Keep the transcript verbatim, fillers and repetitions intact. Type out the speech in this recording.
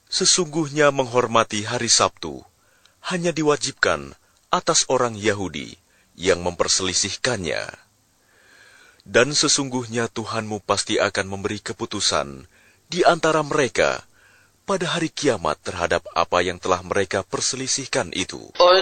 Sesungguhnya menghormati hari Sabtu hanya diwajibkan atas orang Yahudi yang memperselisihkannya. Dan sesungguhnya Tuhanmu pasti akan memberi keputusan di antara mereka pada hari kiamat terhadap apa yang telah mereka perselisihkan itu.